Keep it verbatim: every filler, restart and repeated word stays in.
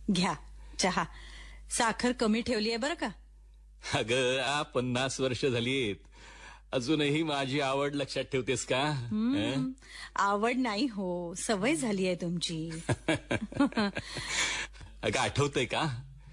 घ्या चहा. साखर कमी ठेवली आहे बरं का. अगं आ पन्नास वर्ष झालीत, अजूनही माझी आवड लक्षात ठेवतेस का? हं? आवड नाही हो, सवय झाली आहे तुमची. अगं आठवतंय का